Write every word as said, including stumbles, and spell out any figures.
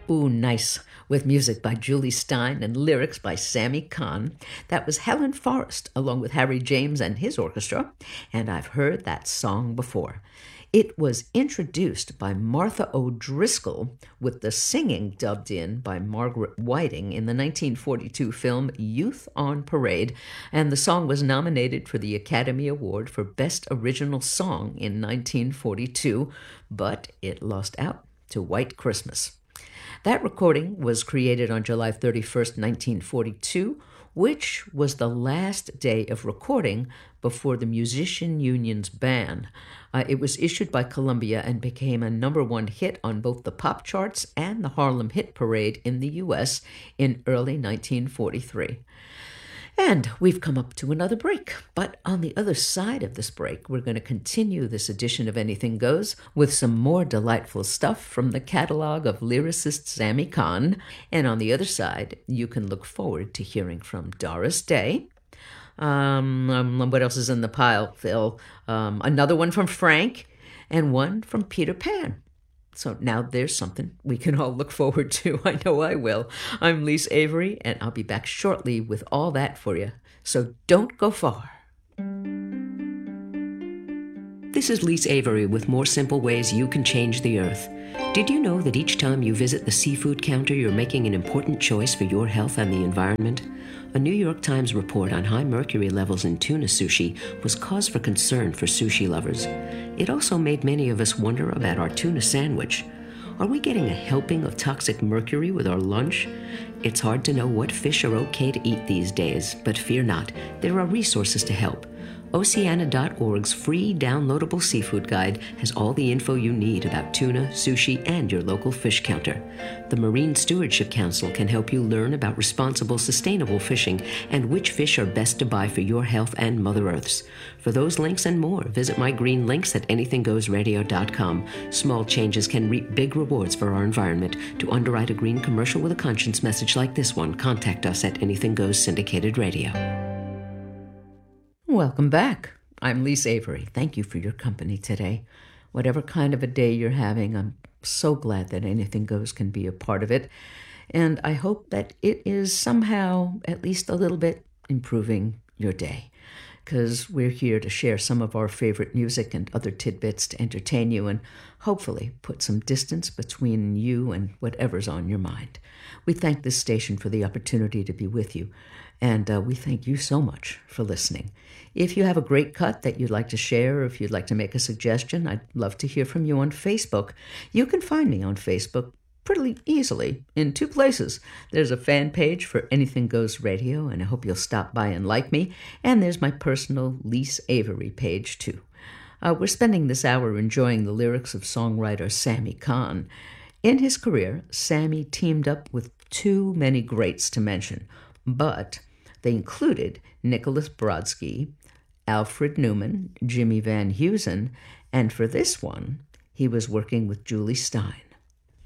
Ooh, nice, with music by Julie Stein and lyrics by Sammy Kahn. That was Helen Forrest, along with Harry James and his orchestra, and I've heard that song before. It was introduced by Martha O'Driscoll, with the singing dubbed in by Margaret Whiting in the nineteen forty-two film Youth on Parade, and the song was nominated for the Academy Award for Best Original Song in nineteen forty-two, but it lost out to White Christmas. That recording was created on July thirty-first, nineteen forty-two, which was the last day of recording before the Musician Union's ban. Uh, it was issued by Columbia and became a number one hit on both the pop charts and the Harlem Hit Parade in the U S in early nineteen forty-three. And we've come up to another break. But on the other side of this break, we're going to continue this edition of Anything Goes with some more delightful stuff from the catalog of lyricist Sammy Kahn. And on the other side, you can look forward to hearing from Doris Day. Um, um what else is in the pile, Phil? Um, another one from Frank and one from Peter Pan. So now there's something we can all look forward to. I know I will. I'm Lise Avery, and I'll be back shortly with all that for you. So don't go far. This is Lise Avery with more simple ways you can change the earth. Did you know that each time you visit the seafood counter, you're making an important choice for your health and the environment? A New York Times report on high mercury levels in tuna sushi was cause for concern for sushi lovers. It also made many of us wonder about our tuna sandwich. Are we getting a helping of toxic mercury with our lunch? It's hard to know what fish are okay to eat these days, but fear not, there are resources to help. Oceana dot org's free downloadable seafood guide has all the info you need about tuna, sushi, and your local fish counter. The Marine Stewardship Council can help you learn about responsible, sustainable fishing and which fish are best to buy for your health and Mother Earth's. For those links and more, visit my green links at anything goes radio dot com. Small changes can reap big rewards for our environment. To underwrite a green commercial with a conscience message like this one, contact us at Anything Goes Syndicated Radio. Welcome back. I'm Lise Avery. Thank you for your company today. Whatever kind of a day you're having, I'm so glad that Anything Goes can be a part of it. And I hope that it is somehow, at least a little bit, improving your day. Because we're here to share some of our favorite music and other tidbits to entertain you and hopefully put some distance between you and whatever's on your mind. We thank this station for the opportunity to be with you. And uh, we thank you so much for listening. If you have a great cut that you'd like to share, or if you'd like to make a suggestion, I'd love to hear from you on Facebook. You can find me on Facebook pretty easily in two places. There's a fan page for Anything Goes Radio, and I hope you'll stop by and like me. And there's my personal Lise Avery page, too. Uh, we're spending this hour enjoying the lyrics of songwriter Sammy Kahn. In his career, Sammy teamed up with too many greats to mention, but they included Nicholas Brodsky, Alfred Newman, Jimmy Van Heusen, and for this one, he was working with Julie Stein.